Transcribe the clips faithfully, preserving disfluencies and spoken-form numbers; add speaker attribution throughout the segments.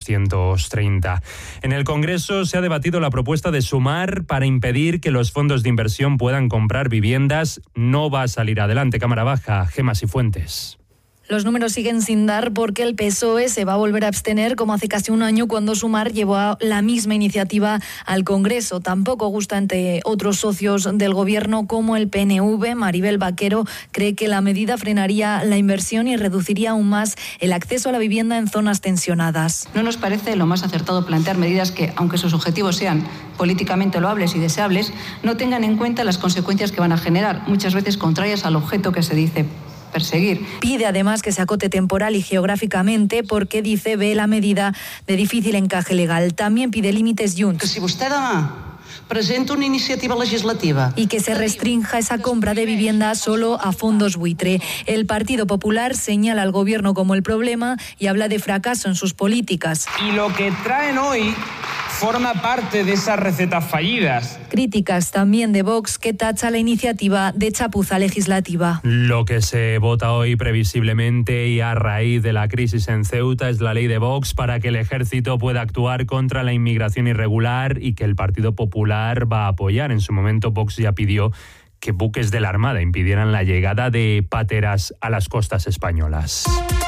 Speaker 1: doscientos treinta. En el Congreso se ha debatido la propuesta de Sumar para impedir que los fondos de inversión puedan comprar viviendas. No va a salir adelante. Cámara Baja, Gemma Cifuentes.
Speaker 2: Los números siguen sin dar porque el P S O E se va a volver a abstener como hace casi un año cuando Sumar llevó la misma iniciativa al Congreso. Tampoco gusta entre otros socios del Gobierno como el P N V. Maribel Vaquero cree que la medida frenaría la inversión y reduciría aún más el acceso a la vivienda en zonas tensionadas.
Speaker 3: No nos parece lo más acertado plantear medidas que, aunque sus objetivos sean políticamente loables y deseables, no tengan en cuenta las consecuencias que van a generar, muchas veces contrarias al objeto que se dice perseguir.
Speaker 2: Pide además que se acote temporal y geográficamente porque, dice, ve la medida de difícil encaje legal. También pide límites Junts.
Speaker 4: Que si usted demà presenta una iniciativa legislativa
Speaker 2: y que se restrinja esa compra de vivienda solo a fondos buitre. El Partido Popular señala al Gobierno como el problema y habla de fracaso en sus políticas.
Speaker 5: Y lo que traen hoy forma parte de esas recetas fallidas.
Speaker 2: Críticas también de Vox, que tacha la iniciativa de chapuza legislativa.
Speaker 1: Lo que se vota hoy previsiblemente y a raíz de la crisis en Ceuta es la ley de Vox para que el ejército pueda actuar contra la inmigración irregular y que el Partido Popular va a apoyar. En su momento Vox ya pidió que buques de la Armada impidieran la llegada de pateras a las costas españolas.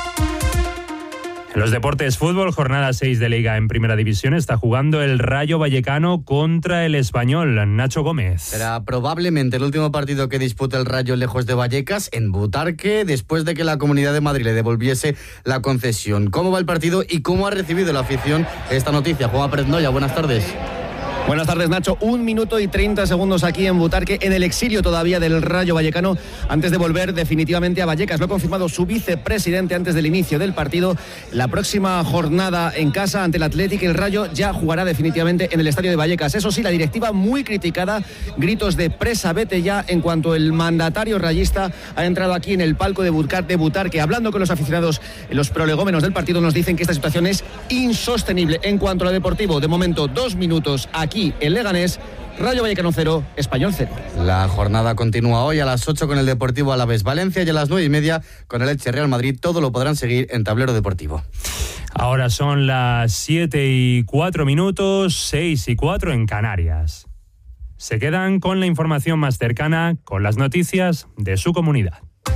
Speaker 1: En los deportes, fútbol, jornada seis de Liga en Primera División, está jugando el Rayo Vallecano contra el Español. Nacho Gómez.
Speaker 6: Será probablemente el último partido que dispute el Rayo lejos de Vallecas, en Butarque, después de que la Comunidad de Madrid le devolviese la concesión. ¿Cómo va el partido y cómo ha recibido la afición esta noticia? Juan Pérez Noya, buenas tardes.
Speaker 7: Buenas tardes, Nacho. Un minuto y treinta segundos aquí en Butarque, en el exilio todavía del Rayo Vallecano, antes de volver definitivamente a Vallecas. Lo ha confirmado su vicepresidente antes del inicio del partido. La próxima jornada en casa ante el Athletic, el Rayo ya jugará definitivamente en el estadio de Vallecas. Eso sí, la directiva muy criticada, gritos de presa, vete ya, en cuanto el mandatario rayista ha entrado aquí en el palco de Butarque. Hablando con los aficionados, los prolegómenos del partido nos dicen que esta situación es insostenible. En cuanto a lo deportivo, de momento, dos minutos aquí en Leganés, Rayo Vallecano cero, Español cero.
Speaker 6: La jornada continúa hoy a las ocho con el Deportivo Alavés Valencia y a las nueve y media con el Elche Real Madrid. Todo lo podrán seguir en Tablero Deportivo.
Speaker 1: Ahora son las siete y cuatro minutos, seis y cuatro en Canarias. Se quedan con la información más cercana, con las noticias de su comunidad.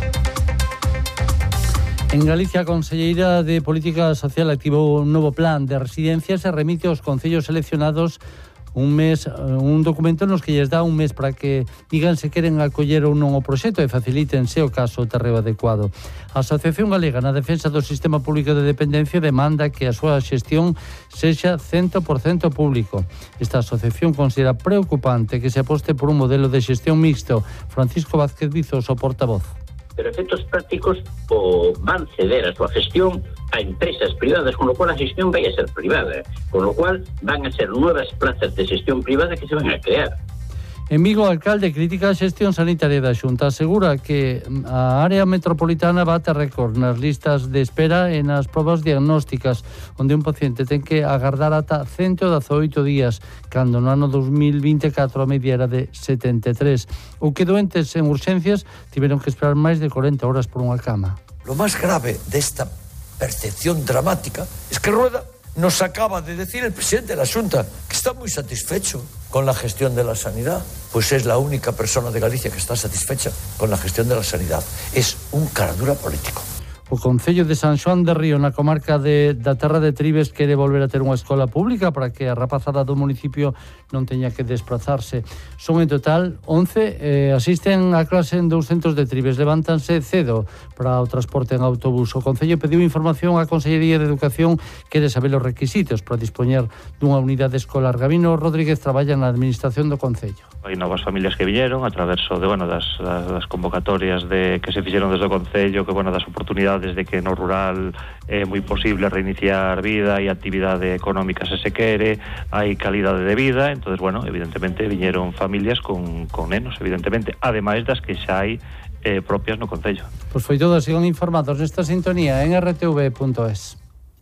Speaker 8: En Galicia, a Conselleira de Política Social activou un novo plan de residencias e remite aos concellos seleccionados un mes, un documento nos que lles dá un mes para que digan se queren acoller ou non o proxecto e facilítense o caso o terreo adecuado. A Asociación Galega na Defensa do Sistema Público de Dependencia demanda que a súa xestión sexa cen por cento público. Esta asociación considera preocupante que se aposte por un modelo de xestión mixto. Francisco Vázquez Bizos, o portavoz.
Speaker 9: Pero efectos prácticos o van ceder a súa gestión a empresas privadas, con lo cual a gestión vai a ser privada, con lo cual van a ser nuevas plazas de gestión privada que se van a crear.
Speaker 8: En Vigo, o alcalde critica a xestión sanitaria da Xunta. Asegura que a área metropolitana bate récord nas listas de espera e nas probas diagnósticas, onde un paciente ten que agardar ata ciento dezaoito días, cando no ano dos mil vinte e catro a media era de setenta e tres. O que doentes en urxencias tiveron que esperar máis de corenta horas por unha cama.
Speaker 10: Lo más grave desta percepción dramática es que Rueda nos acaba de decir el presidente de la Xunta que está muy satisfecho con la gestión de la sanidad. Pues es la única persona de Galicia que está satisfecha con la gestión de la sanidad. Es un caradura político.
Speaker 8: O Concello de San Xoán de Río, na comarca de, da Terra de Tribes, quere volver a ter unha escola pública para que a rapazada do municipio non teña que desplazarse. Son en total once, eh, asisten a clase en doscientos de Tribes, levántanse cedo para o transporte en autobús. O Concello pediu información á Consellería de Educación, quere saber os requisitos para dispoñer dunha unidade escolar. Gabino Rodríguez traballa na administración do Concello.
Speaker 11: Hai novas familias que viñeron a través de, bueno, das, das, das convocatorias de que se fixeron desde o Concello, que, bueno, das oportunidades de que no rural é moi posible reiniciar vida e actividade económica se se quere, hai calidade de vida, entonces, bueno, evidentemente viñeron familias con, con nenos, evidentemente, ademais das que xa hai eh, propias no Concello.
Speaker 8: Pois foi todo, sigan informados nesta sintonía en r t v punto es.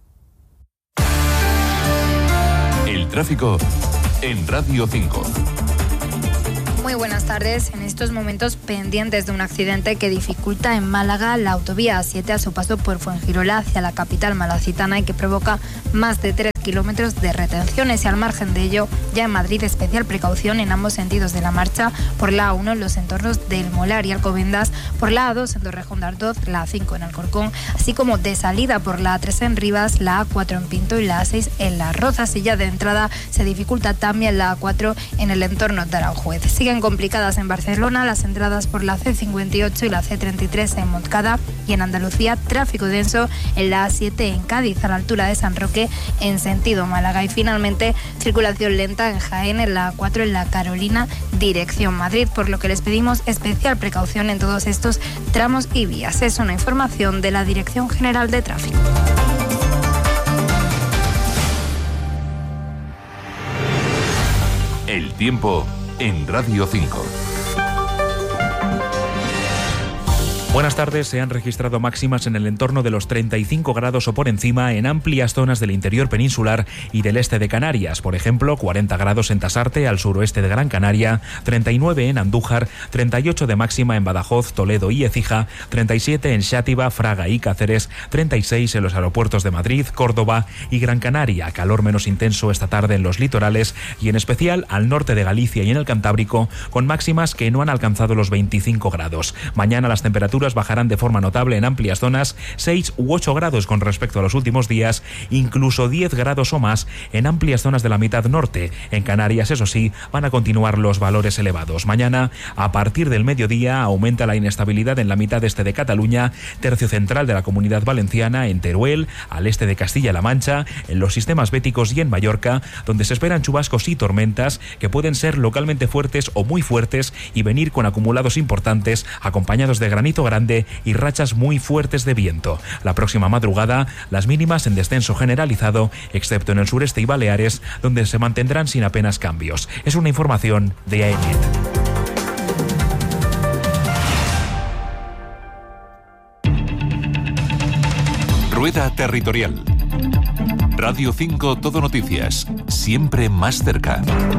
Speaker 12: El tráfico en Radio cinco.
Speaker 13: Muy buenas tardes. En estos momentos pendientes de un accidente que dificulta en Málaga la autovía A siete a su paso por Fuengirola hacia la capital malacitana y que provoca más de tres kilómetros de retenciones y al margen de ello, ya en Madrid especial precaución en ambos sentidos de la marcha, por la A uno en los entornos del Molar y Alcobendas, por la A dos en Torrejón de Ardoz, la A cinco en Alcorcón, así como de salida por la A tres en Rivas, la A cuatro en Pinto y la A seis en Las Rozas, y ya de entrada se dificulta también la A cuatro en el entorno de Aranjuez. Siguen complicadas en Barcelona las entradas por la C cincuenta y ocho y la C treinta y tres en Montcada, y en Andalucía tráfico denso en la A siete en Cádiz a la altura de San Roque en sentido Málaga, y finalmente circulación lenta en Jaén en la A cuatro en la Carolina dirección Madrid, por lo que les pedimos especial precaución en todos estos tramos y vías. Es una información de la Dirección General de Tráfico.
Speaker 12: El tiempo en Radio cinco.
Speaker 14: Buenas tardes. Se han registrado máximas en el entorno de los treinta y cinco grados o por encima en amplias zonas del interior peninsular y del este de Canarias. Por ejemplo, cuarenta grados en Tasarte, al suroeste de Gran Canaria, treinta y nueve en Andújar, treinta y ocho de máxima en Badajoz, Toledo y Écija, treinta y siete en Xátiva, Fraga y Cáceres, treinta y seis en los aeropuertos de Madrid, Córdoba y Gran Canaria. Calor menos intenso esta tarde en los litorales y en especial al norte de Galicia y en el Cantábrico, con máximas que no han alcanzado los veinticinco grados. Mañana las temperaturas bajarán de forma notable en amplias zonas, seis u ocho grados con respecto a los últimos días, incluso diez grados o más en amplias zonas de la mitad norte. En Canarias, eso sí, van a continuar los valores elevados. Mañana, a partir del mediodía, aumenta la inestabilidad en la mitad este de Cataluña, tercio central de la Comunidad Valenciana, en Teruel, al este de Castilla-La Mancha, en los sistemas béticos y en Mallorca, donde se esperan chubascos y tormentas que pueden ser localmente fuertes o muy fuertes y venir con acumulados importantes, acompañados de granizo grande y rachas muy fuertes de viento. La próxima madrugada, las mínimas en descenso generalizado, excepto en el sureste y Baleares, donde se mantendrán sin apenas cambios. Es una información de AENET.
Speaker 12: Rueda Territorial. Radio cinco Todo Noticias. Siempre más cerca.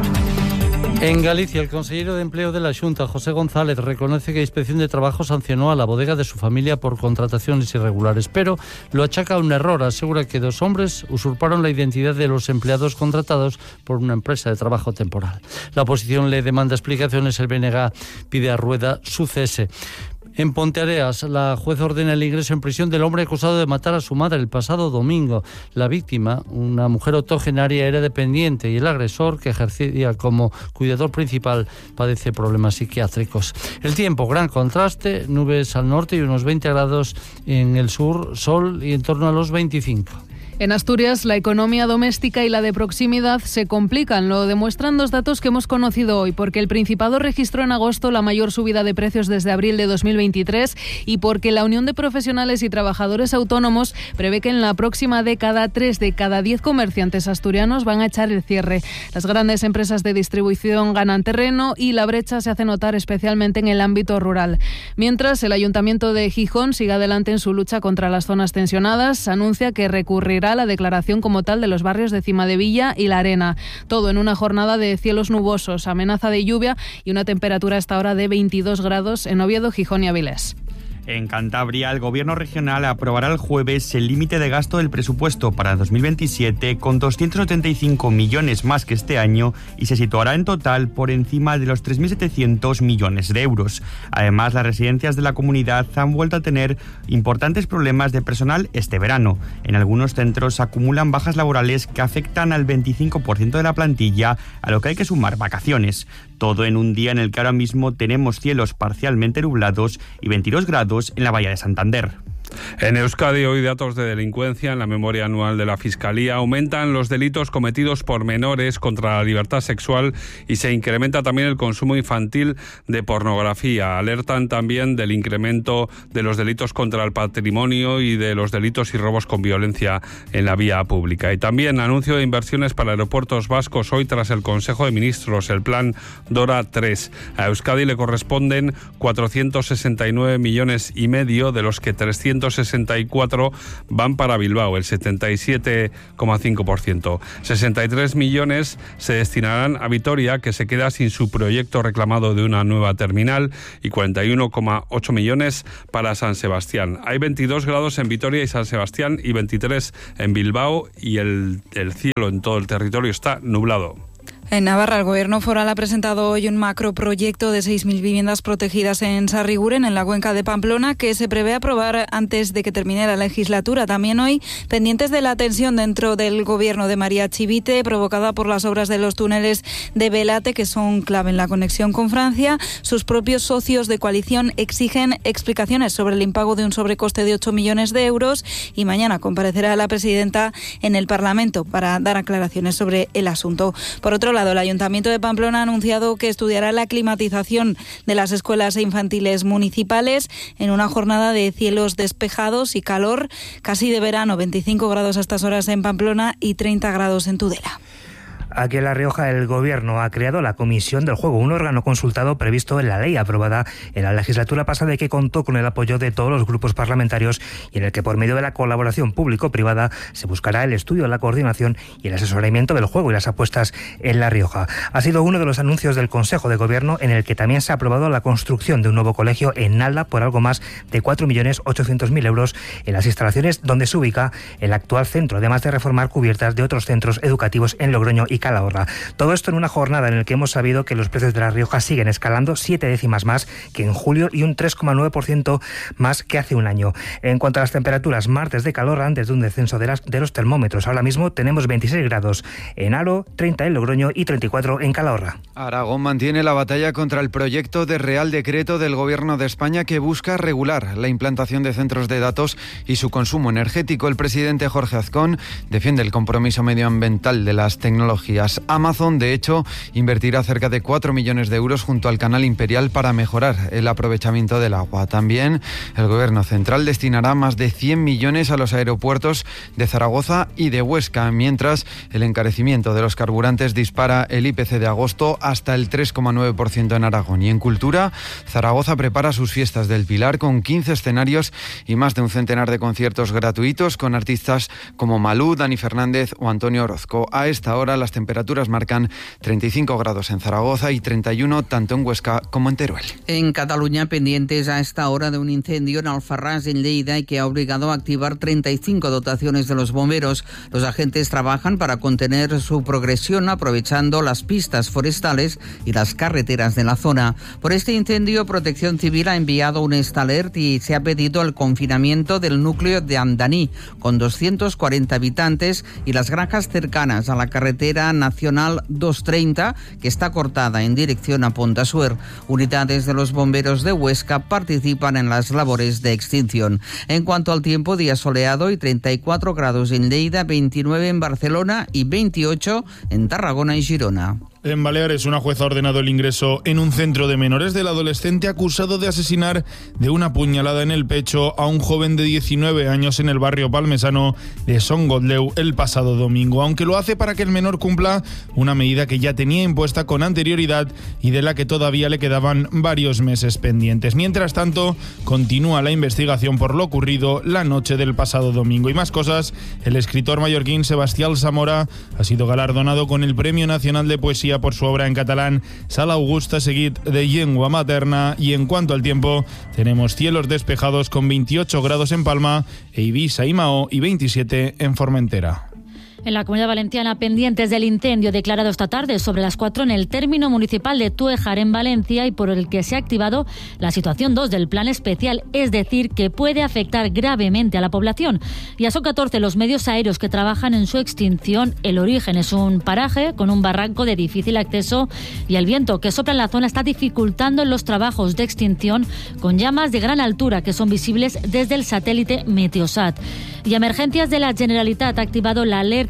Speaker 8: En Galicia, el consejero de Empleo de la Xunta, José González, reconoce que la Inspección de Trabajo sancionó a la bodega de su familia por contrataciones irregulares, pero lo achaca a un error. Asegura que dos hombres usurparon la identidad de los empleados contratados por una empresa de trabajo temporal. La oposición le demanda explicaciones, el B N G pide a Rueda su cese. En Ponteareas, la juez ordena el ingreso en prisión del hombre acusado de matar a su madre el pasado domingo. La víctima, una mujer octogenaria, era dependiente y el agresor, que ejercía como cuidador principal, padece problemas psiquiátricos. El tiempo, gran contraste, nubes al norte y unos veinte grados en el sur, sol y en torno a los veinticinco.
Speaker 15: En Asturias, la economía doméstica y la de proximidad se complican. Lo demuestran dos datos que hemos conocido hoy, porque el Principado registró en agosto la mayor subida de precios desde abril de dos mil veintitrés y porque la Unión de Profesionales y Trabajadores Autónomos prevé que en la próxima década tres de cada diez comerciantes asturianos van a echar el cierre. Las grandes empresas de distribución ganan terreno y la brecha se hace notar especialmente en el ámbito rural. Mientras, el Ayuntamiento de Gijón sigue adelante en su lucha contra las zonas tensionadas, anuncia que recurrirá la declaración como tal de los barrios de Cimadevilla y La Arena. Todo en una jornada de cielos nubosos, amenaza de lluvia y una temperatura a esta hora de veintidós grados en Oviedo, Gijón y Avilés.
Speaker 16: En Cantabria, el Gobierno regional aprobará el jueves el límite de gasto del presupuesto para dos mil veintisiete con doscientos setenta y cinco millones más que este año y se situará en total por encima de los tres mil setecientos millones de euros. Además, las residencias de la comunidad han vuelto a tener importantes problemas de personal este verano. En algunos centros acumulan bajas laborales que afectan al veinticinco por ciento de la plantilla, a lo que hay que sumar vacaciones. Todo en un día en el que ahora mismo tenemos cielos parcialmente nublados y veintidós grados en la Bahía de Santander.
Speaker 17: En Euskadi, hoy datos de delincuencia. En la memoria anual de la Fiscalía aumentan los delitos cometidos por menores contra la libertad sexual y se incrementa también el consumo infantil de pornografía. Alertan también del incremento de los delitos contra el patrimonio y de los delitos y robos con violencia en la vía pública. Y también anuncio de inversiones para aeropuertos vascos hoy tras el Consejo de Ministros, el plan Dora tres. A Euskadi le corresponden cuatrocientos sesenta y nueve millones y medio, de los que trescientos ciento sesenta y cuatro van para Bilbao, el setenta y siete coma cinco por ciento. sesenta y tres millones se destinarán a Vitoria, que se queda sin su proyecto reclamado de una nueva terminal, y cuarenta y uno coma ocho millones para San Sebastián. Hay veintidós grados en Vitoria y San Sebastián y veintitrés en Bilbao, y el, el cielo en todo el territorio está nublado.
Speaker 18: En Navarra, el Gobierno foral ha presentado hoy un macroproyecto de seis mil viviendas protegidas en Sarriguren, en la cuenca de Pamplona, que se prevé aprobar antes de que termine la legislatura. También hoy, pendientes de la tensión dentro del Gobierno de María Chivite, provocada por las obras de los túneles de Belate, que son clave en la conexión con Francia. Sus propios socios de coalición exigen explicaciones sobre el impago de un sobrecoste de ocho millones de euros, y mañana comparecerá la presidenta en el Parlamento para dar aclaraciones sobre el asunto. Por otro lado, el Ayuntamiento de Pamplona ha anunciado que estudiará la climatización de las escuelas infantiles municipales en una jornada de cielos despejados y calor casi de verano, veinticinco grados a estas horas en Pamplona y treinta grados en Tudela.
Speaker 19: Aquí en La Rioja el Gobierno ha creado la Comisión del Juego, un órgano consultado previsto en la ley aprobada en la legislatura pasada y que contó con el apoyo de todos los grupos parlamentarios, y en el que por medio de la colaboración público-privada se buscará el estudio, la coordinación y el asesoramiento del juego y las apuestas en La Rioja. Ha sido uno de los anuncios del Consejo de Gobierno, en el que también se ha aprobado la construcción de un nuevo colegio en Nalda por algo más de cuatro millones ochocientos mil euros en las instalaciones donde se ubica el actual centro, además de reformar cubiertas de otros centros educativos en Logroño y Calahorra. Todo esto en una jornada en la que hemos sabido que los precios de La Rioja siguen escalando siete décimas más que en julio y un tres coma nueve por ciento más que hace un año. En cuanto a las temperaturas, martes de calor antes de un descenso de, las, de los termómetros. Ahora mismo tenemos veintiséis grados en Aro, treinta en Logroño y treinta y cuatro en Calahorra.
Speaker 20: Aragón mantiene la batalla contra el proyecto de Real Decreto del Gobierno de España que busca regular la implantación de centros de datos y su consumo energético. El presidente Jorge Azcón defiende el compromiso medioambiental de las tecnologías. Amazon, de hecho, invertirá cerca de cuatro millones de euros junto al Canal Imperial para mejorar el aprovechamiento del agua. También el Gobierno central destinará más de cien millones a los aeropuertos de Zaragoza y de Huesca, mientras el encarecimiento de los carburantes dispara el I P C de agosto hasta el tres coma nueve por ciento en Aragón. Y en cultura, Zaragoza prepara sus fiestas del Pilar con quince escenarios y más de un centenar de conciertos gratuitos con artistas como Malú, Dani Fernández o Antonio Orozco. A esta hora las temperaturas marcan treinta y cinco grados en Zaragoza y treinta y uno tanto en Huesca como en Teruel.
Speaker 21: En Cataluña, pendientes a esta hora de un incendio en Alfarrás, en Lleida, y que ha obligado a activar treinta y cinco dotaciones de los bomberos. Los agentes trabajan para contener su progresión aprovechando las pistas forestales y las carreteras de la zona. Por este incendio, Protección Civil ha enviado un Estalert y se ha pedido el confinamiento del núcleo de Andaní, con doscientos cuarenta habitantes, y las granjas cercanas a la carretera nacional doscientos treinta, que está cortada en dirección a Pontasuer. Unidades de los bomberos de Huesca participan en las labores de extinción. En cuanto al tiempo, día soleado y treinta y cuatro grados en Lleida, veintinueve en Barcelona y veintiocho en Tarragona y Girona.
Speaker 22: En Baleares, una jueza ha ordenado el ingreso en un centro de menores del adolescente acusado de asesinar de una puñalada en el pecho a un joven de diecinueve años en el barrio palmesano de Son Godleu el pasado domingo, aunque lo hace para que el menor cumpla una medida que ya tenía impuesta con anterioridad y de la que todavía le quedaban varios meses pendientes. Mientras tanto, continúa la investigación por lo ocurrido la noche del pasado domingo. Y más cosas, el escritor mallorquín Sebastián Zamora ha sido galardonado con el Premio Nacional de Poesía por su obra en catalán Sala Augusta, seguit de Llengua Materna. Y en cuanto al tiempo, tenemos cielos despejados con veintiocho grados en Palma, e Ibiza y Mahó y veintisiete en Formentera.
Speaker 23: En la Comunidad Valenciana, pendientes del incendio declarado esta tarde sobre las cuatro en el término municipal de Tuéjar, en Valencia, y por el que se ha activado la situación dos del plan especial, es decir, que puede afectar gravemente a la población. Ya son catorce los medios aéreos que trabajan en su extinción. El origen es un paraje con un barranco de difícil acceso y el viento que sopla en la zona está dificultando los trabajos de extinción, con llamas de gran altura que son visibles desde el satélite Meteosat. Y Emergencias de la Generalitat ha activado la alerta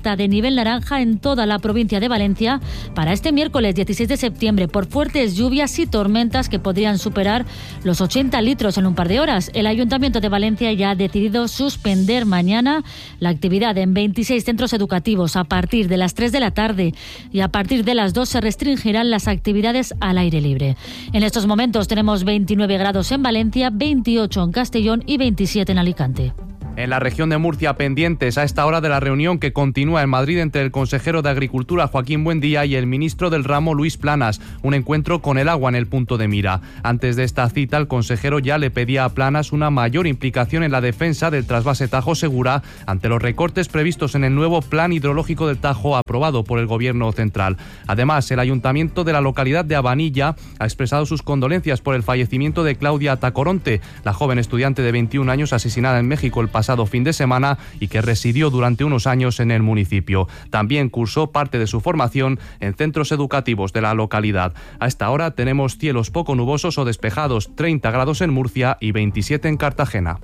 Speaker 23: alerta de nivel naranja en toda la provincia de Valencia para este miércoles dieciséis de septiembre por fuertes lluvias y tormentas que podrían superar los ochenta litros en un par de horas. El Ayuntamiento de Valencia ya ha decidido suspender mañana la actividad en veintiséis centros educativos a partir de las tres de la tarde y a partir de las dos se restringirán las actividades al aire libre. En estos momentos tenemos veintinueve grados en Valencia, veintiocho en Castellón y veintisiete en Alicante.
Speaker 3: En la región de Murcia, pendientes a esta hora de la reunión que continúa en Madrid entre el consejero de Agricultura, Joaquín Buendía, y el ministro del ramo, Luis Planas. Un encuentro con el agua en el punto de mira. Antes de esta cita, el consejero ya le pedía a Planas una mayor implicación en la defensa del trasvase Tajo Segura ante los recortes previstos en el nuevo plan hidrológico del Tajo aprobado por el Gobierno central. Además, el ayuntamiento de la localidad de Abanilla ha expresado sus condolencias por el fallecimiento de Claudia Tacoronte, la joven estudiante de veintiún años asesinada en México el pasado pasado fin de semana y que residió durante unos años en el municipio. También cursó parte de su formación en centros educativos de la localidad. A esta hora tenemos cielos poco nubosos o despejados, treinta grados en Murcia y veintisiete en Cartagena.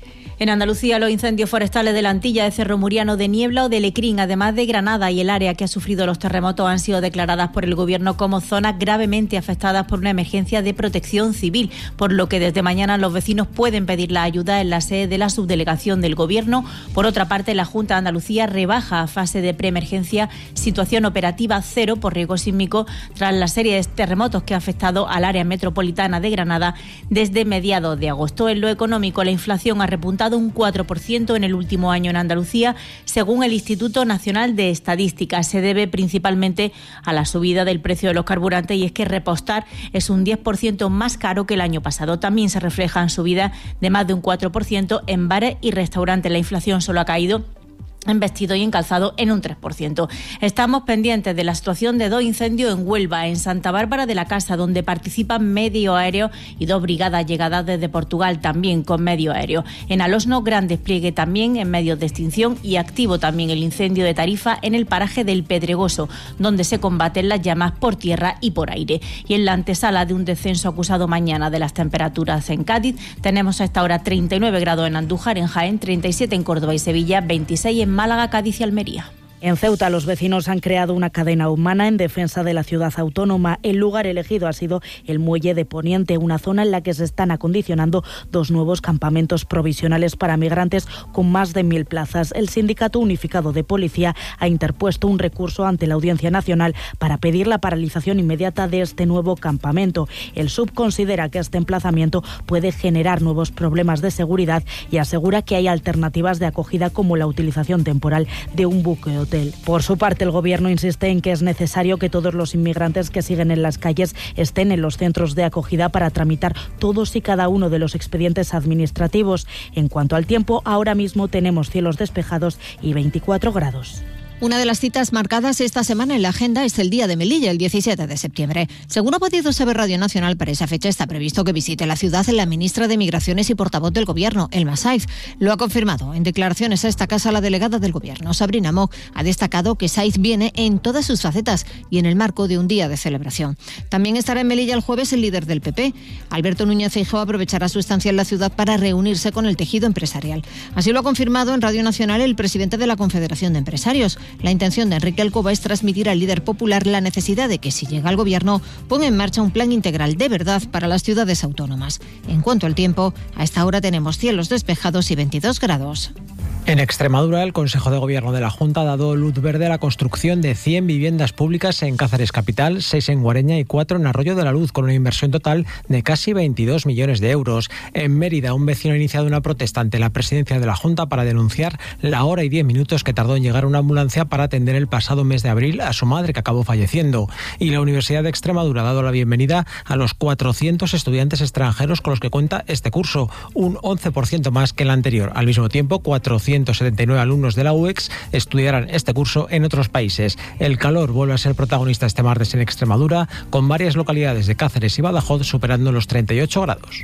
Speaker 4: En Andalucía, los incendios forestales de la Antilla, de Cerro Muriano, de Niebla o de Lecrín, además de Granada y el área que ha sufrido los terremotos, han sido declaradas por el Gobierno como zonas gravemente afectadas por una emergencia de protección civil, por lo que desde mañana los vecinos pueden pedir la ayuda en la sede de la subdelegación del Gobierno. Por otra parte, la Junta de Andalucía rebaja a fase de preemergencia situación operativa cero por riesgo sísmico tras la serie de terremotos que ha afectado al área metropolitana de Granada desde mediados de agosto. En lo económico, la inflación ha repuntado un cuatro por ciento en el último año en Andalucía, según el Instituto Nacional de Estadística. Se debe principalmente a la subida del precio de los carburantes, y es que repostar es un diez por ciento más caro que el año pasado. También se reflejan subidas de más de un cuatro por ciento en bares y restaurantes. La inflación solo ha caído en vestido y en calzado en un tres por ciento. Estamos pendientes de la situación de dos incendios en Huelva, en Santa Bárbara de la Casa, donde participan medio aéreo y dos brigadas llegadas desde Portugal, también con medio aéreo. En Alosno, gran despliegue también en medios de extinción, y activo también el incendio de Tarifa en el paraje del Pedregoso, donde se combaten las llamas por tierra y por aire. Y en la antesala de un descenso acusado mañana de las temperaturas en Cádiz, tenemos a esta hora treinta y nueve grados en Andújar, en Jaén, treinta y siete en Córdoba y Sevilla, veintiséis en Málaga, Cádiz y Almería.
Speaker 5: En Ceuta, los vecinos han creado una cadena humana en defensa de la ciudad autónoma. El lugar elegido ha sido el Muelle de Poniente, una zona en la que se están acondicionando dos nuevos campamentos provisionales para migrantes con más de mil plazas. El Sindicato Unificado de Policía ha interpuesto un recurso ante la Audiencia Nacional para pedir la paralización inmediata de este nuevo campamento. El S U B considera que este emplazamiento puede generar nuevos problemas de seguridad y asegura que hay alternativas de acogida, como la utilización temporal de un buque hotel. Por su parte, el Gobierno insiste en que es necesario que todos los inmigrantes que siguen en las calles estén en los centros de acogida para tramitar todos y cada uno de los expedientes administrativos. En cuanto al tiempo, ahora mismo tenemos cielos despejados y veinticuatro grados.
Speaker 24: Una de las citas marcadas esta semana en la agenda es el Día de Melilla, el diecisiete de septiembre. Según ha podido saber Radio Nacional, para esa fecha está previsto que visite la ciudad la ministra de Migraciones y portavoz del Gobierno, Elma Saiz. Lo ha confirmado en declaraciones a esta casa la delegada del Gobierno, Sabrina Mock. Ha destacado que Saiz viene en todas sus facetas y en el marco de un día de celebración. También estará en Melilla el jueves el líder del P P. Alberto Núñez Feijóo aprovechará su estancia en la ciudad para reunirse con el tejido empresarial. Así lo ha confirmado en Radio Nacional el presidente de la Confederación de Empresarios. La intención de Enrique Alcoba es transmitir al líder popular la necesidad de que, si llega al Gobierno, ponga en marcha un plan integral de verdad para las ciudades autónomas. En cuanto al tiempo, a esta hora tenemos cielos despejados y veintidós grados.
Speaker 25: En Extremadura, el Consejo de Gobierno de la Junta ha dado luz verde a la construcción de cien viviendas públicas en Cáceres capital, seis en Guareña y cuatro en Arroyo de la Luz, con una inversión total de casi veintidós millones de euros. En Mérida, un vecino ha iniciado una protesta ante la presidencia de la Junta para denunciar la hora y diez minutos que tardó en llegar una ambulancia para atender el pasado mes de abril a su madre, que acabó falleciendo. Y la Universidad de Extremadura ha dado la bienvenida a los cuatrocientos estudiantes extranjeros con los que cuenta este curso, un once por ciento más que el anterior. Al mismo tiempo, cuatrocientos setenta y nueve alumnos de la U E X estudiarán este curso en otros países. El calor vuelve a ser protagonista este martes en Extremadura, con varias localidades de Cáceres y Badajoz superando los treinta y ocho grados.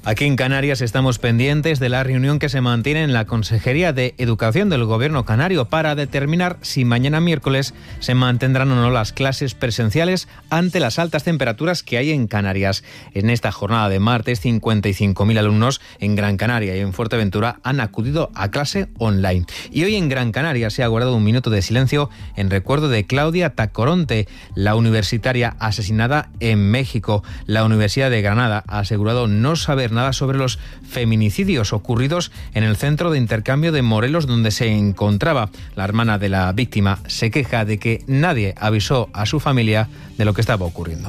Speaker 1: Aquí en Canarias estamos pendientes de la reunión que se mantiene en la Consejería de Educación del Gobierno canario para determinar si mañana miércoles se mantendrán o no las clases presenciales ante las altas temperaturas que hay en Canarias. En esta jornada de martes, cincuenta y cinco mil alumnos en Gran Canaria y en Fuerteventura han acudido a clase online. Y hoy en Gran Canaria se ha guardado un minuto de silencio en recuerdo de Claudia Tacoronte, la universitaria asesinada en México. La Universidad de Granada ha asegurado no saber nada sobre los feminicidios ocurridos en el centro de intercambio de Morelos donde se encontraba. La hermana de la víctima se queja de que nadie avisó a su familia de lo que estaba ocurriendo.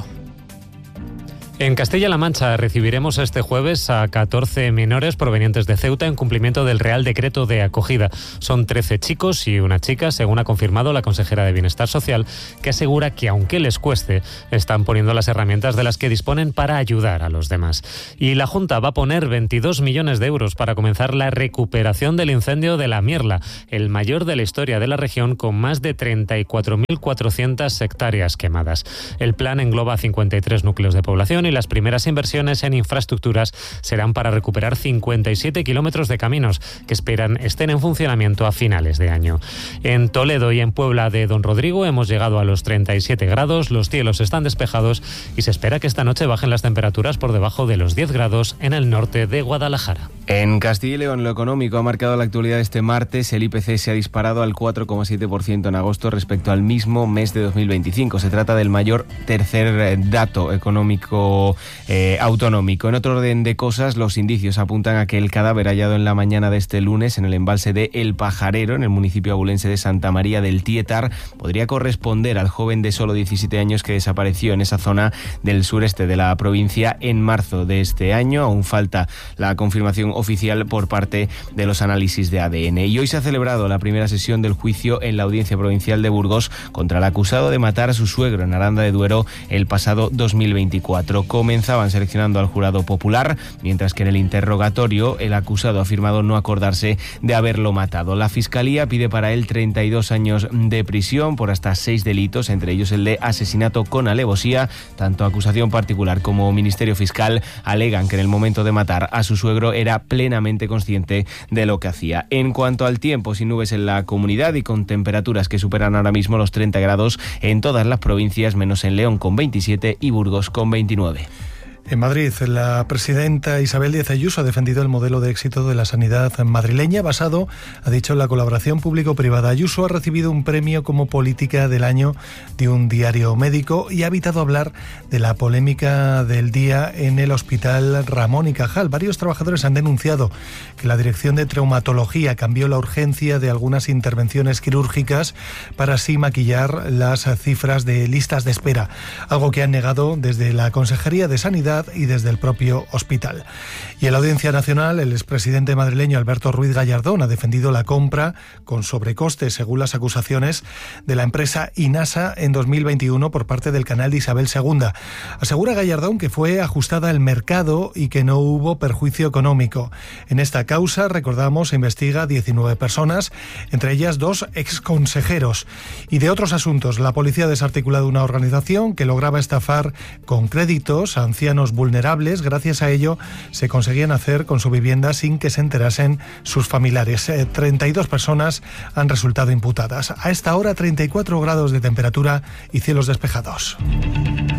Speaker 2: En Castilla-La Mancha recibiremos este jueves a catorce menores provenientes de Ceuta en cumplimiento del Real Decreto de Acogida. Son trece chicos y una chica, según ha confirmado la consejera de Bienestar Social, que asegura que aunque les cueste, están poniendo las herramientas de las que disponen para ayudar a los demás. Y la Junta va a poner veintidós millones de euros para comenzar la recuperación del incendio de La Mierla, el mayor de la historia de la región, con más de treinta y cuatro mil cuatrocientas hectáreas quemadas. El plan engloba cincuenta y tres núcleos de población y las primeras inversiones en infraestructuras serán para recuperar cincuenta y siete kilómetros de caminos que esperan estén en funcionamiento a finales de año. En Toledo y en Puebla de Don Rodrigo hemos llegado a los treinta y siete grados, los cielos están despejados y se espera que esta noche bajen las temperaturas por debajo de los diez grados en el norte de Guadalajara.
Speaker 6: En Castilla y León, lo económico ha marcado la actualidad este martes. El I P C se ha disparado al cuatro coma siete por ciento en agosto respecto al mismo mes de dos mil veinticinco. Se trata del mayor tercer dato económico eh, autonómico. En otro orden de cosas, los indicios apuntan a que el cadáver hallado en la mañana de este lunes en el embalse de El Pajarero, en el municipio abulense de Santa María del Tietar, podría corresponder al joven de solo diecisiete años que desapareció en esa zona del sureste de la provincia en marzo de este año. Aún falta la confirmación oficial por parte de los análisis de A D N. Y hoy se ha celebrado la primera sesión del juicio en la Audiencia Provincial de Burgos contra el acusado de matar a su suegro en Aranda de Duero el pasado dos mil veinticuatro. Comenzaban seleccionando al jurado popular, mientras que en el interrogatorio el acusado ha afirmado no acordarse de haberlo matado. La Fiscalía pide para él treinta y dos años de prisión por hasta seis delitos, entre ellos el de asesinato con alevosía. Tanto acusación particular como Ministerio Fiscal alegan que en el momento de matar a su suegro era plenamente consciente de lo que hacía. En cuanto al tiempo, sin nubes en la comunidad y con temperaturas que superan ahora mismo los treinta grados en todas las provincias, menos en León con veintisiete y Burgos con veintinueve.
Speaker 7: En Madrid, la presidenta Isabel Díaz Ayuso ha defendido el modelo de éxito de la sanidad madrileña basado, ha dicho, en la colaboración público-privada. Ayuso ha recibido un premio como política del año de un diario médico y ha evitado hablar de la polémica del día en el Hospital Ramón y Cajal. Varios trabajadores han denunciado que la Dirección de Traumatología cambió la urgencia de algunas intervenciones quirúrgicas para así maquillar las cifras de listas de espera, algo que han negado desde la Consejería de Sanidad y desde el propio hospital. Y en la Audiencia Nacional, el expresidente madrileño Alberto Ruiz Gallardón ha defendido la compra con sobrecoste, según las acusaciones, de la empresa Inasa en dos mil veintiuno por parte del canal de Isabel segunda. Asegura Gallardón que fue ajustada al mercado y que no hubo perjuicio económico. En esta causa, recordamos, se investiga a diecinueve personas, entre ellas dos exconsejeros. Y de otros asuntos, la policía ha desarticulado una organización que lograba estafar con créditos a ancianos vulnerables. Gracias a ello se conseguían hacer con su vivienda sin que se enterasen sus familiares. Eh, treinta y dos personas han resultado imputadas. A esta hora, treinta y cuatro grados de temperatura y cielos despejados.